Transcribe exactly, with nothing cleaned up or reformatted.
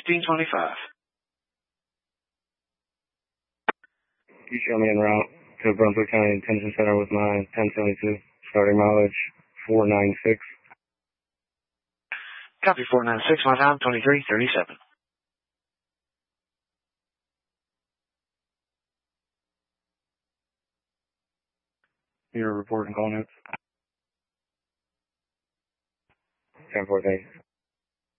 fifteen twenty-five. You show me en route to Brunswick County Detention Center with my ten seventy-two, starting mileage four ninety-six. Copy four ninety-six, my time twenty-three thirty-seven. Your report and call notes. ten four, thanks.